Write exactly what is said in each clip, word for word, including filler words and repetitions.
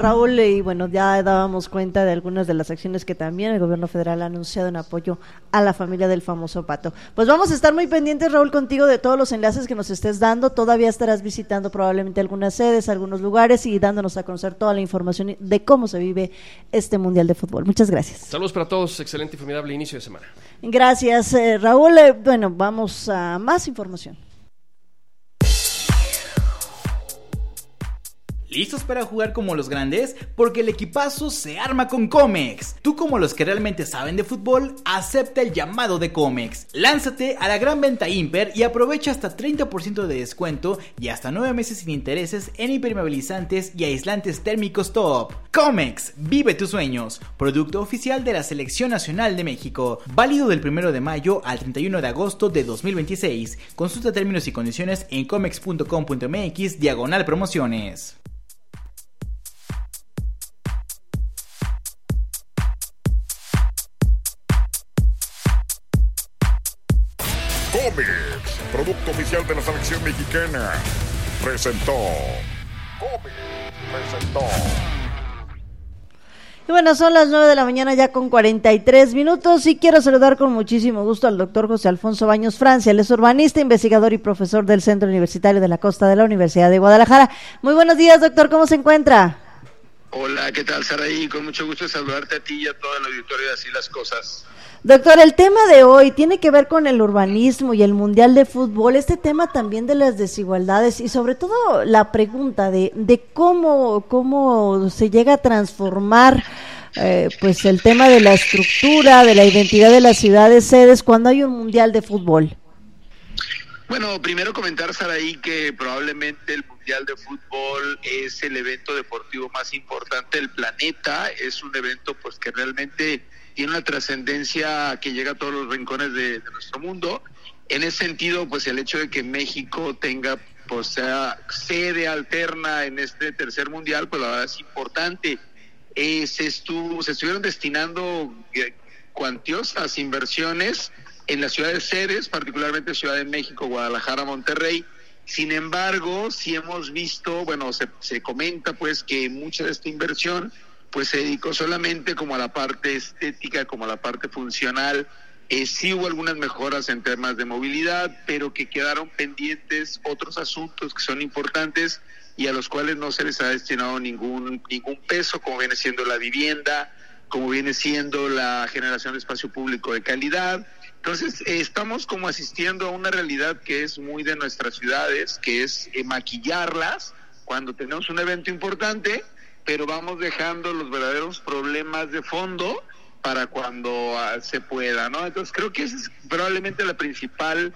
Raúl, y bueno, ya dábamos cuenta de algunas de las acciones que también el gobierno federal ha anunciado en apoyo a la familia del famoso Pato. Pues vamos a estar muy pendientes, Raúl, contigo de todos los enlaces que nos estés dando. Todavía estarás visitando probablemente algunas sedes, algunos lugares y dándonos a conocer toda la información de cómo se vive este Mundial de Fútbol. Muchas gracias. Saludos para todos, excelente y formidable inicio de semana. Gracias, eh, Raúl. Eh, bueno, vamos a más información. ¿Listos para jugar como los grandes? Porque el equipazo se arma con Comex. Tú, como los que realmente saben de fútbol, acepta el llamado de Comex. Lánzate a la gran venta Imper y aprovecha hasta treinta por ciento de descuento y hasta nueve meses sin intereses en impermeabilizantes y aislantes térmicos top. Comex, vive tus sueños. Producto oficial de la Selección Nacional de México. Válido del primero de mayo al treinta y uno de agosto de dos mil veintiséis. Consulta términos y condiciones en comex punto com punto m x diagonal promociones. Comex, producto oficial de la selección mexicana, presentó. Comex presentó. Y bueno, son las nueve de la mañana ya con cuarenta y tres minutos y quiero saludar con muchísimo gusto al doctor José Alfonso Baños Francia. Él es urbanista, investigador y profesor del Centro Universitario de la Costa de la Universidad de Guadalajara. Muy buenos días, doctor, ¿cómo se encuentra? Hola, ¿qué tal, Saraí? Con mucho gusto saludarte a ti y a todo el auditorio de Así las Cosas. Doctor, el tema de hoy tiene que ver con el urbanismo y el Mundial de Fútbol, este tema también de las desigualdades y sobre todo la pregunta de, de cómo, cómo se llega a transformar eh, pues el tema de la estructura, de la identidad de las ciudades sedes cuando hay un Mundial de Fútbol. Bueno, primero comentar, Saraí, que probablemente el Mundial de Fútbol es el evento deportivo más importante del planeta, es un evento pues que realmente tiene una trascendencia que llega a todos los rincones de, de nuestro mundo. En ese sentido, pues el hecho de que México tenga, pues sea sede alterna en este tercer mundial, pues la verdad es importante. Eh, se estuvo, se estuvieron destinando eh, cuantiosas inversiones en las ciudades sedes, particularmente Ciudad de México, Guadalajara, Monterrey. Sin embargo, sí hemos visto, bueno, se, se comenta pues que mucha de esta inversión pues se dedicó solamente como a la parte estética, como a la parte funcional. Eh, sí hubo algunas mejoras en temas de movilidad, pero que quedaron pendientes otros asuntos que son importantes y a los cuales no se les ha destinado ningún ningún peso, como viene siendo la vivienda, como viene siendo la generación de espacio público de calidad. Entonces, eh, estamos como asistiendo a una realidad que es muy de nuestras ciudades, que es eh, maquillarlas cuando tenemos un evento importante, pero vamos dejando los verdaderos problemas de fondo para cuando uh, se pueda, ¿no? Entonces creo que esa es probablemente la principal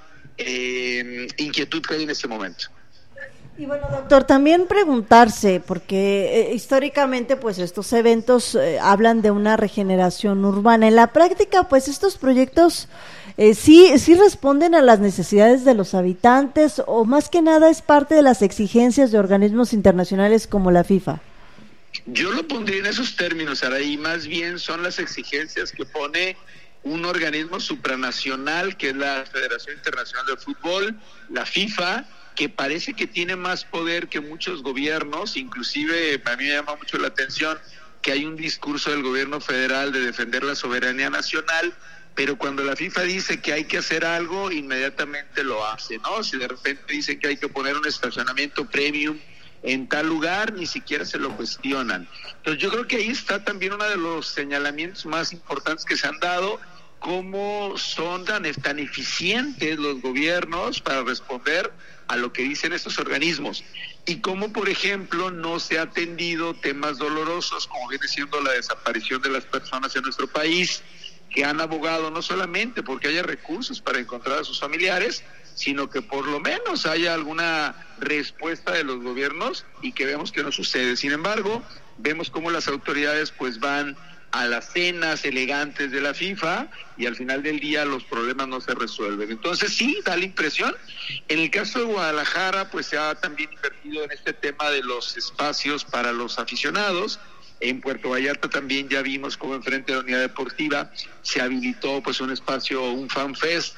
eh, inquietud que hay en este momento. Y bueno, doctor, también preguntarse, porque eh, históricamente pues estos eventos eh, hablan de una regeneración urbana. En la práctica pues estos proyectos eh, sí, sí responden a las necesidades de los habitantes o más que nada es parte de las exigencias de organismos internacionales como la FIFA. Yo lo pondría en esos términos, Araí, más bien son las exigencias que pone un organismo supranacional que es la Federación Internacional de Fútbol, la FIFA, que parece que tiene más poder que muchos gobiernos, inclusive a mí me llama mucho la atención que hay un discurso del gobierno federal de defender la soberanía nacional, pero cuando la FIFA dice que hay que hacer algo, inmediatamente lo hace, ¿no? Si de repente dicen que hay que poner un estacionamiento premium en tal lugar, ni siquiera se lo cuestionan. Entonces yo creo que ahí está también uno de los señalamientos más importantes que se han dado, cómo son tan, tan eficientes los gobiernos para responder a lo que dicen estos organismos y cómo, por ejemplo, no se ha atendido temas dolorosos como viene siendo la desaparición de las personas en nuestro país, que han abogado no solamente porque haya recursos para encontrar a sus familiares, sino que por lo menos haya alguna respuesta de los gobiernos y que vemos que no sucede. Sin embargo, vemos cómo las autoridades pues van a las cenas elegantes de la FIFA y al final del día los problemas no se resuelven. Entonces sí, da la impresión. En el caso de Guadalajara pues se ha también invertido en este tema de los espacios para los aficionados. En Puerto Vallarta también ya vimos cómo enfrente de la unidad deportiva se habilitó pues un espacio, un fan fest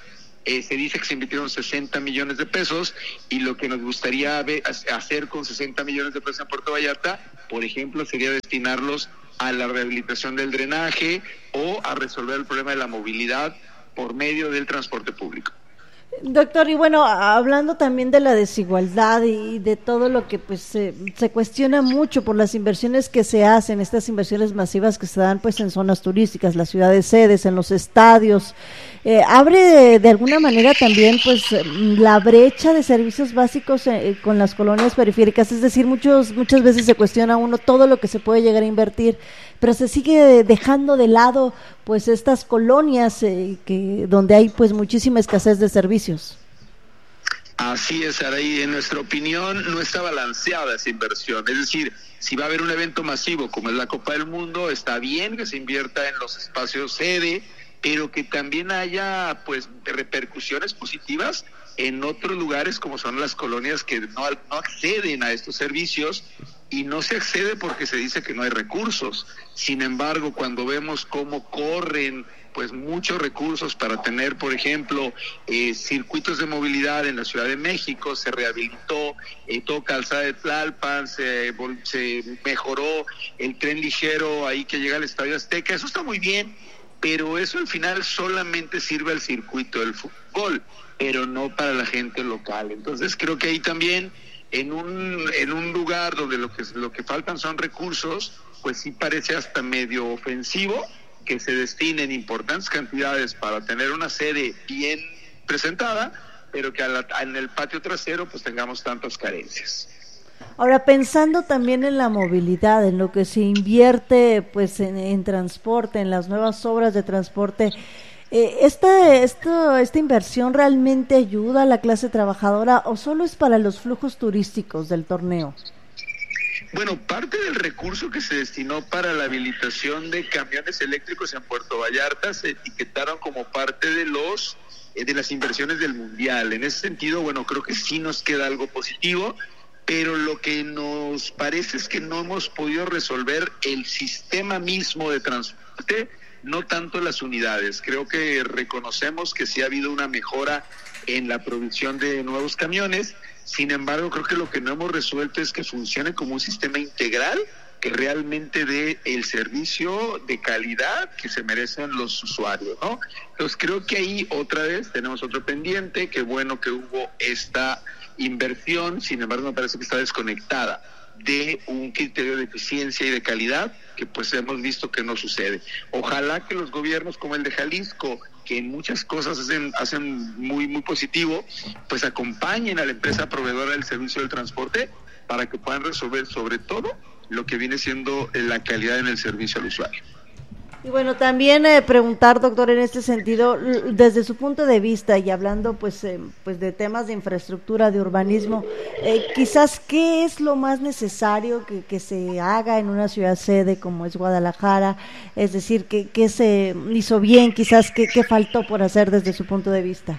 Eh, se dice que se invirtieron sesenta millones de pesos y lo que nos gustaría ver, hacer con sesenta millones de pesos en Puerto Vallarta, por ejemplo, sería destinarlos a la rehabilitación del drenaje o a resolver el problema de la movilidad por medio del transporte público. Doctor, y bueno, hablando también de la desigualdad y de todo lo que pues se, se cuestiona mucho por las inversiones que se hacen, estas inversiones masivas que se dan pues en zonas turísticas, las ciudades sedes, en los estadios, eh, abre de, de alguna manera también pues la brecha de servicios básicos eh, con las colonias periféricas, es decir, muchos muchas veces se cuestiona uno todo lo que se puede llegar a invertir, pero se sigue dejando de lado pues estas colonias eh, que donde hay pues muchísima escasez de servicios. Así es, Araí, en nuestra opinión no está balanceada esa inversión, es decir, si va a haber un evento masivo como es la Copa del Mundo, está bien que se invierta en los espacios sede, pero que también haya pues repercusiones positivas en otros lugares como son las colonias que no, no acceden a estos servicios. Y no se accede porque se dice que no hay recursos. Sin embargo, cuando vemos cómo corren pues muchos recursos para tener, por ejemplo, eh, circuitos de movilidad en la Ciudad de México, se rehabilitó eh, todo Calzada de Tlalpan, se, se mejoró el tren ligero ahí que llega al Estadio Azteca, eso está muy bien, pero eso al final solamente sirve al circuito del fútbol, pero no para la gente local. Entonces creo que ahí también en un en un lugar donde lo que lo que faltan son recursos, pues sí parece hasta medio ofensivo que se destinen importantes cantidades para tener una sede bien presentada, pero que a la, en el patio trasero pues tengamos tantas carencias. Ahora, pensando también en la movilidad, en lo que se invierte pues en, en transporte, en las nuevas obras de transporte, Eh, esta, esta, ¿Esta inversión realmente ayuda a la clase trabajadora o solo es para los flujos turísticos del torneo? Bueno, parte del recurso que se destinó para la habilitación de camiones eléctricos en Puerto Vallarta se etiquetaron como parte de los eh, de las inversiones del Mundial. En ese sentido, bueno, creo que sí nos queda algo positivo, pero lo que nos parece es que no hemos podido resolver el sistema mismo de transporte, no tanto las unidades. Creo que reconocemos que sí ha habido una mejora en la producción de nuevos camiones, sin embargo creo que lo que no hemos resuelto es que funcione como un sistema integral que realmente dé el servicio de calidad que se merecen los usuarios, ¿no? Entonces creo que ahí otra vez tenemos otro pendiente, que bueno que hubo esta inversión, sin embargo me parece que está desconectada de un criterio de eficiencia y de calidad que pues hemos visto que no sucede. Ojalá que los gobiernos como el de Jalisco, que en muchas cosas hacen, hacen muy muy positivo, pues acompañen a la empresa proveedora del servicio del transporte para que puedan resolver sobre todo lo que viene siendo la calidad en el servicio al usuario. Y bueno, también eh, preguntar, doctor, en este sentido, desde su punto de vista y hablando pues eh, pues de temas de infraestructura, de urbanismo, eh, quizás qué es lo más necesario que, que se haga en una ciudad sede como es Guadalajara, es decir, qué que se hizo bien, quizás qué, qué faltó por hacer desde su punto de vista.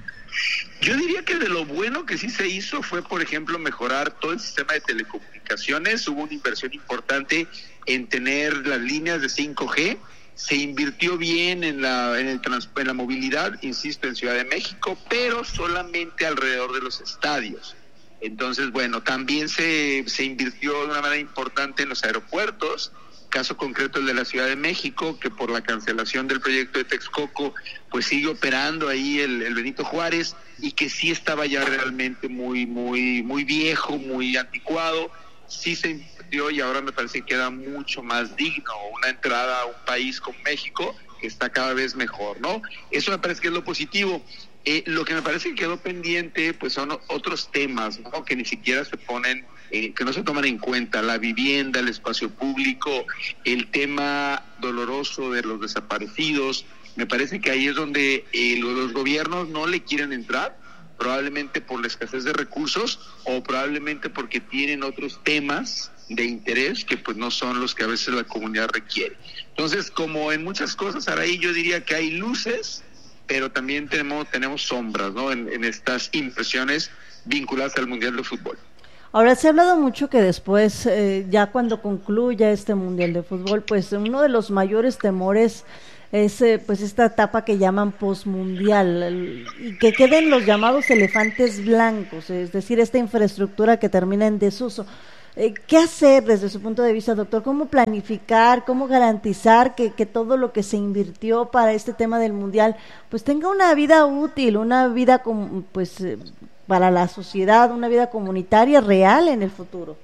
Yo diría que de lo bueno que sí se hizo fue, por ejemplo, mejorar todo el sistema de telecomunicaciones. Hubo una inversión importante en tener las líneas de cinco G. Se invirtió bien en la en, el trans, en la movilidad, insisto, en Ciudad de México, pero solamente alrededor de los estadios. Entonces, bueno, también se, se invirtió de una manera importante en los aeropuertos, caso concreto el de la Ciudad de México, que por la cancelación del proyecto de Texcoco, pues sigue operando ahí el, el Benito Juárez, y que sí estaba ya realmente muy, muy, muy viejo, muy anticuado. Sí se invirtió y ahora me parece que queda mucho más digno una entrada a un país como México, que está cada vez mejor, ¿no? Eso me parece que es lo positivo. Eh, lo que me parece que quedó pendiente, pues son otros temas, ¿no? Que ni siquiera se ponen, eh, que no se toman en cuenta: la vivienda, el espacio público, el tema doloroso de los desaparecidos. Me parece que ahí es donde eh, los gobiernos no le quieren entrar, probablemente por la escasez de recursos o probablemente porque tienen otros temas de interés que pues no son los que a veces la comunidad requiere. Entonces, como en muchas cosas, Araí, yo diría que hay luces, pero también tenemos tenemos sombras, ¿no? En, en estas impresiones vinculadas al Mundial de Fútbol. Ahora, se ha hablado mucho que después, eh, ya cuando concluya este Mundial de Fútbol, pues uno de los mayores temores es eh, pues esta etapa que llaman posmundial, y que queden los llamados elefantes blancos, es decir, esta infraestructura que termina en desuso. Eh, ¿Qué hacer desde su punto de vista, doctor? ¿Cómo planificar, cómo garantizar que, que todo lo que se invirtió para este tema del mundial pues tenga una vida útil, una vida com- pues eh, para la sociedad, una vida comunitaria real en el futuro?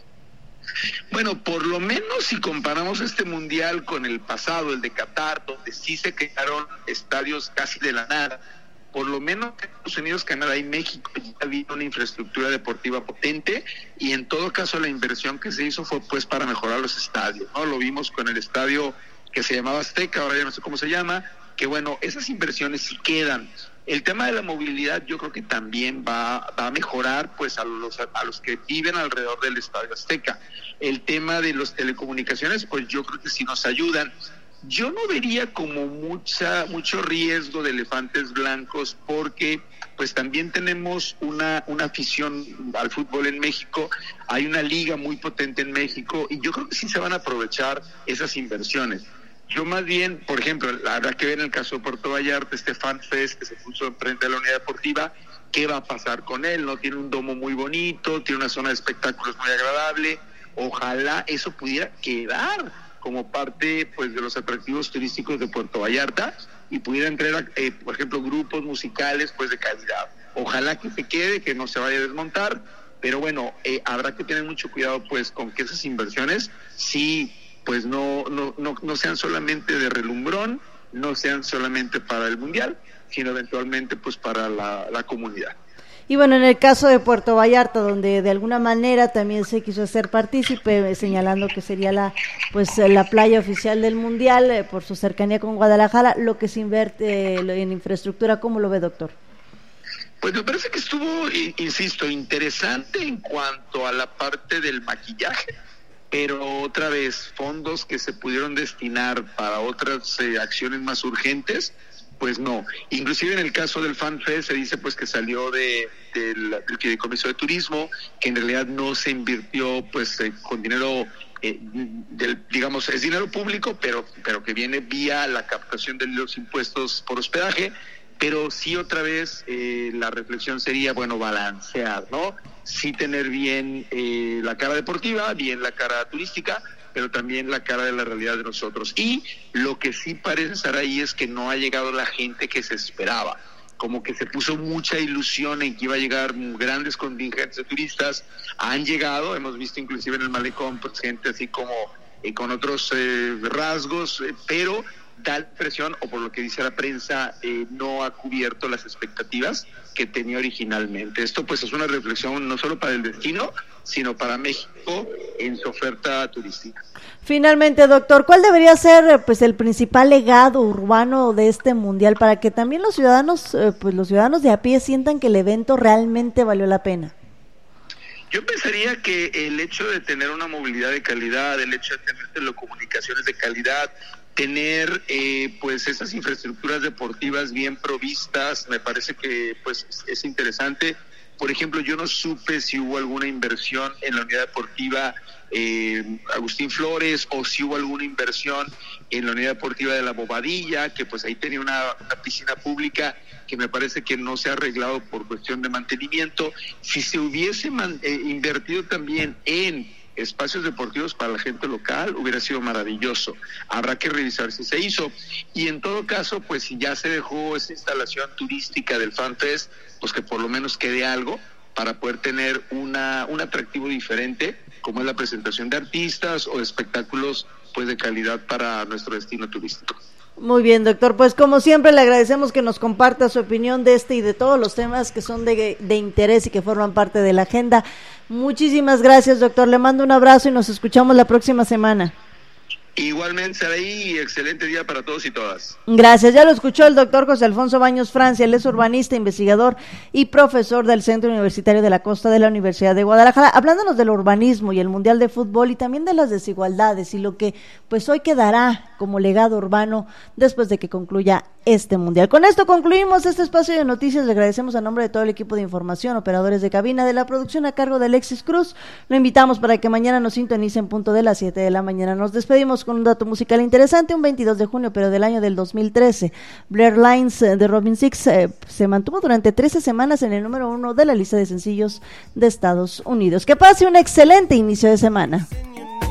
Bueno, por lo menos si comparamos este mundial con el pasado, el de Qatar, donde sí se crearon estadios casi de la nada, por lo menos en Estados Unidos, Canadá y México ya había una infraestructura deportiva potente, y en todo caso la inversión que se hizo fue pues para mejorar los estadios, ¿no? Lo vimos con el estadio que se llamaba Azteca, ahora ya no sé cómo se llama, que bueno, esas inversiones sí quedan. El tema de la movilidad yo creo que también va, va a mejorar pues a los, a los que viven alrededor del estadio Azteca. El tema de las telecomunicaciones pues yo creo que sí nos ayudan. Yo no vería como mucha mucho riesgo de elefantes blancos, porque pues también tenemos una una afición al fútbol en México, hay una liga muy potente en México, y yo creo que sí se van a aprovechar esas inversiones. Yo más bien, por ejemplo, habrá que ver en el caso de Puerto Vallarta, este Fan Fest que se puso enfrente de la unidad deportiva, ¿qué va a pasar con él? No tiene un domo muy bonito, tiene una zona de espectáculos muy agradable, ojalá eso pudiera quedar como parte pues de los atractivos turísticos de Puerto Vallarta y pudiera entrar, eh, por ejemplo, grupos musicales pues de calidad. Ojalá que se quede, que no se vaya a desmontar, pero bueno, eh, habrá que tener mucho cuidado pues con que esas inversiones sí pues no, no, no, no sean solamente de relumbrón, no sean solamente para el mundial, sino eventualmente pues para la, la comunidad. Y bueno, en el caso de Puerto Vallarta, donde de alguna manera también se quiso hacer partícipe, señalando que sería la pues la playa oficial del mundial eh, por su cercanía con Guadalajara, lo que se invierte eh, en infraestructura, ¿cómo lo ve, doctor? Pues me parece que estuvo, insisto, interesante en cuanto a la parte del maquillaje, pero otra vez, fondos que se pudieron destinar para otras eh, acciones más urgentes, pues no. Inclusive en el caso del Fan Fest se dice pues que salió de del, del fideicomiso de turismo, que en realidad no se invirtió pues eh, con dinero eh, del, digamos, es dinero público, pero pero que viene vía la captación de los impuestos por hospedaje. Pero sí, otra vez eh, la reflexión sería, bueno, balancear, ¿no? Sí tener bien eh, la cara deportiva, bien la cara turística, pero también la cara de la realidad de nosotros. Y lo que sí parece estar ahí es que no ha llegado la gente que se esperaba. Como que se puso mucha ilusión en que iba a llegar grandes contingentes de turistas. Han llegado, hemos visto inclusive en el malecón, pues gente así como eh, con otros eh, rasgos, eh, pero da la impresión, o por lo que dice la prensa, eh, no ha cubierto las expectativas que tenía originalmente. Esto pues es una reflexión no solo para el destino, sino para México en su oferta turística. Finalmente, doctor, ¿cuál debería ser pues el principal legado urbano de este mundial para que también los ciudadanos, eh, pues los ciudadanos de a pie sientan que el evento realmente valió la pena? Yo pensaría que el hecho de tener una movilidad de calidad, el hecho de tener telecomunicaciones de calidad, tener eh, pues esas infraestructuras deportivas bien provistas, me parece que pues es interesante. Por ejemplo, yo no supe si hubo alguna inversión en la unidad deportiva eh, Agustín Flores, o si hubo alguna inversión en la unidad deportiva de La Bobadilla, que pues ahí tenía una, una piscina pública que me parece que no se ha arreglado por cuestión de mantenimiento. Si se hubiese man, eh, invertido también en espacios deportivos para la gente local, hubiera sido maravilloso. Habrá que revisar si se hizo. Y en todo caso, pues si ya se dejó esa instalación turística del Fan Fest, pues que por lo menos quede algo para poder tener una un atractivo diferente, como es la presentación de artistas o de espectáculos pues de calidad para nuestro destino turístico. Muy bien, doctor, pues como siempre le agradecemos que nos comparta su opinión de este y de todos los temas que son de, de interés y que forman parte de la agenda. Muchísimas gracias, doctor, le mando un abrazo y nos escuchamos la próxima semana. Igualmente, Saraí, excelente día para todos y todas. Gracias, ya lo escuchó el doctor José Alfonso Baños Francia, él es urbanista, investigador y profesor del Centro Universitario de la Costa de la Universidad de Guadalajara, hablándonos del urbanismo y el Mundial de Fútbol y también de las desigualdades y lo que pues hoy quedará como legado urbano después de que concluya este mundial. Con esto concluimos este espacio de noticias. Le agradecemos a nombre de todo el equipo de información, operadores de cabina, de la producción a cargo de Alexis Cruz. Lo invitamos para que mañana nos sintonicen punto de las siete de la mañana. Nos despedimos con un dato musical interesante. Un veintidós de junio, pero del año del dos mil trece, Blair Lines de Robin Six eh, se mantuvo durante trece semanas en el número uno de la lista de sencillos de Estados Unidos. Que pase un excelente inicio de semana.